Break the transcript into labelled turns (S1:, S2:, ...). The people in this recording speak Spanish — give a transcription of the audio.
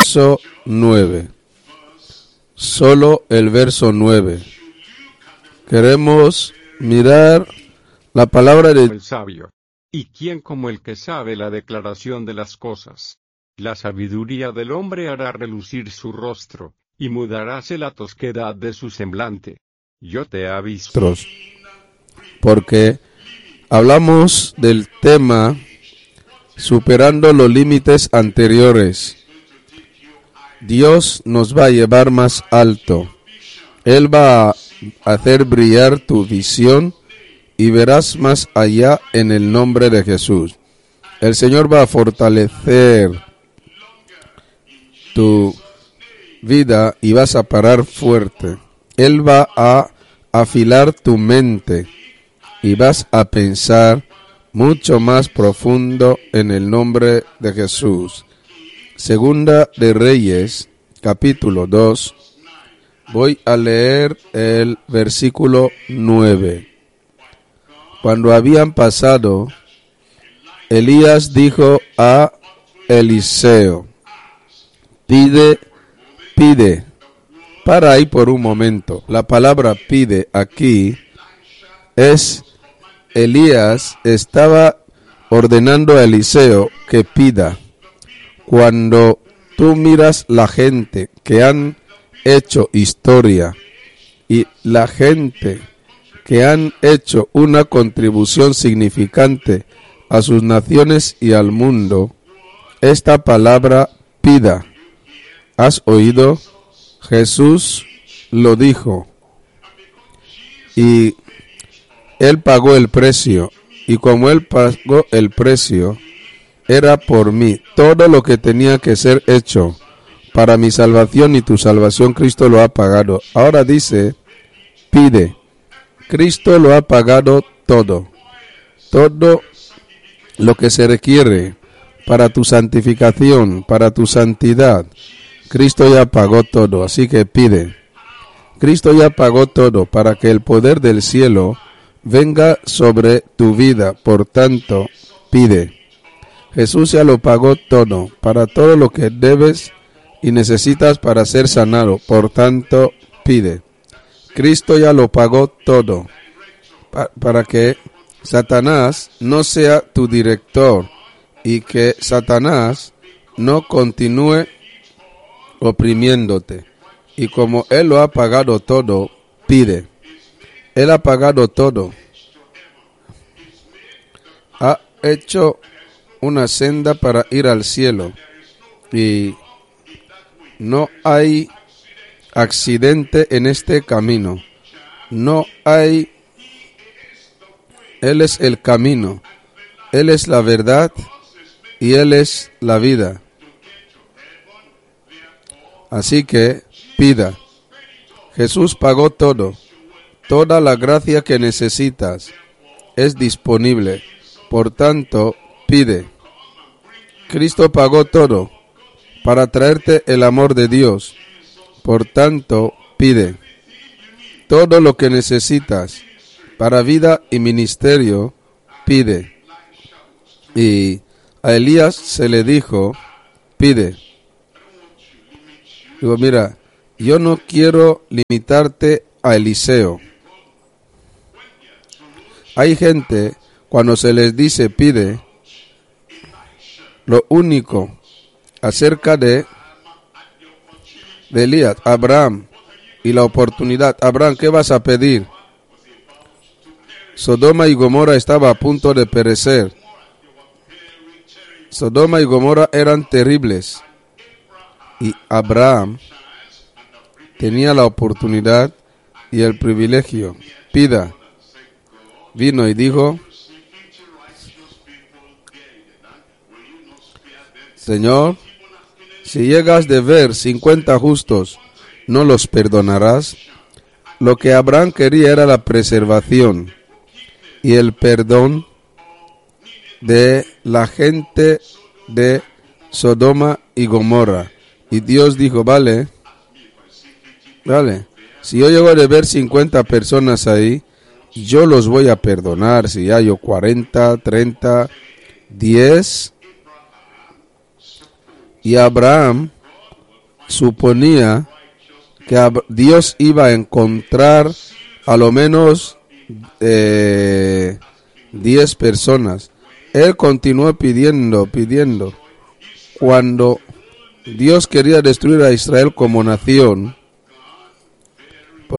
S1: verso 9. Solo el verso 9. Queremos mirar la palabra de
S2: el sabio. ¿Y quién como el que sabe la declaración de las cosas? La sabiduría del hombre hará relucir su rostro, y mudaráse la tosquedad de su semblante. Yo te he visto.
S1: Porque hablamos del tema superando los límites anteriores. Dios nos va a llevar más alto. Él va a hacer brillar tu visión y verás más allá en el nombre de Jesús. El Señor va a fortalecer tu vida y vas a parar fuerte. Él va a afilar tu mente y vas a pensar mucho más profundo en el nombre de Jesús. Segunda de Reyes, capítulo 2. Voy a leer el versículo 9. Cuando habían pasado, Elías dijo a Eliseo: pide. Para ahí por un momento. La palabra pide aquí es Elías estaba ordenando a Eliseo que pida. Cuando tú miras la gente que han hecho historia y la gente que han hecho una contribución significante a sus naciones y al mundo, esta palabra pida. ¿Has oído? Jesús lo dijo y Él pagó el precio, y como Él pagó el precio, era por mí. Todo lo que tenía que ser hecho para mi salvación y tu salvación, Cristo lo ha pagado. Ahora dice, pide. Cristo lo ha pagado todo. Todo lo que se requiere para tu santificación, para tu santidad. Cristo ya pagó todo, así que pide. Cristo ya pagó todo para que el poder del cielo venga sobre tu vida, por tanto, pide. Jesús ya lo pagó todo, para todo lo que debes y necesitas para ser sanado, por tanto, pide. Cristo ya lo pagó todo, para que Satanás no sea tu director y que Satanás no continúe oprimiéndote. Y como Él lo ha pagado todo, pide. Él ha pagado todo. Ha hecho una senda para ir al cielo. Y no hay accidente en este camino. No hay. Él es el camino. Él es la verdad. Y Él es la vida. Así que pida. Jesús pagó todo. Toda la gracia que necesitas es disponible. Por tanto, pide. Cristo pagó todo para traerte el amor de Dios. Por tanto, pide. Todo lo que necesitas para vida y ministerio, pide. Y a Elías se le dijo, pide. Digo, mira, yo no quiero limitarte a Eliseo. Hay gente, cuando se les dice pide, lo único acerca de Elías, Abraham, y la oportunidad. Abraham, ¿qué vas a pedir? Sodoma y Gomorra estaba a punto de perecer. Sodoma y Gomorra eran terribles. Y Abraham tenía la oportunidad y el privilegio. Pida. Vino y dijo, Señor, si llegas de ver 50 justos, ¿no los perdonarás? Lo que Abraham quería era la preservación y el perdón de la gente de Sodoma y Gomorra. Y Dios dijo, vale, si yo llego de ver 50 personas ahí, yo los voy a perdonar. Si hay 40, 30, 10. Y Abraham suponía que Dios iba a encontrar a lo menos 10 personas. Él continuó pidiendo. Cuando Dios quería destruir a Israel como nación,